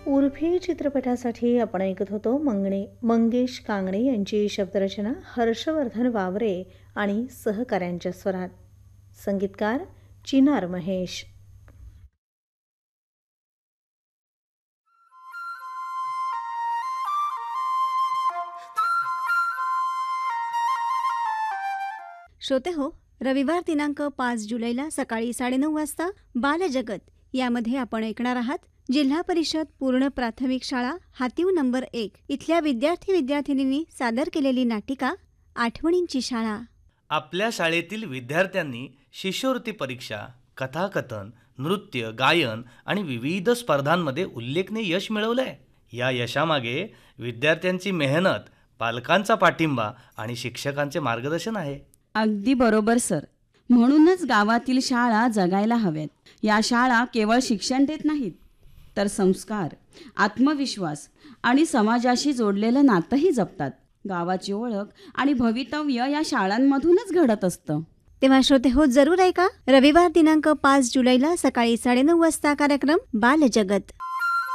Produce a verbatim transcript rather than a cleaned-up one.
उर्फी चित्रपटासाठी आपण ऐकत होतो मंगणे मंगेश कांगणे यांची शब्दरचना हर्षवर्धन वावरे आणि सहकाऱ्यांच्या स्वरात. संगीतकार चिनार महेश. श्रोते हो, रविवार दिनांक पाच जुलैला सकाळी साडेनऊ वाजता बालजगत यामध्ये आपण ऐकणार आहात जिल्हा परिषद पूर्ण प्राथमिक शाळा हातीव नंबर एक इथल्या विद्यार्थी विद्यार्थिनींनी सादर केलेली नाटिका आठवणींची शाळा. आपल्या शाळेतील विद्यार्थ्यांनी शिष्यवृत्ती परीक्षा, कथाकथन, नृत्य, गायन आणि विविध स्पर्धांमध्ये उल्लेखनीय यश मिळवलंय. या यशामागे विद्यार्थ्यांची मेहनत, पालकांचा पाठिंबा आणि शिक्षकांचे मार्गदर्शन आहे. अगदी बरोबर सर. म्हणूनच गावातील शाळा जगायला हव्यात. या शाळा केवळ शिक्षण देत नाहीत, तर संस्कार, आत्मविश्वास आणि समाजाशी जोडलेलं नातंही जपतात. गावाची ओळख आणि भवितव्य या शाळांमधूनच घडत असतं. तेव्हा श्रोते हो, जरूर ऐका रविवार दिनांक पाच जुलैला सकाळी साडेनऊ वाजता कार्यक्रम बालजगत.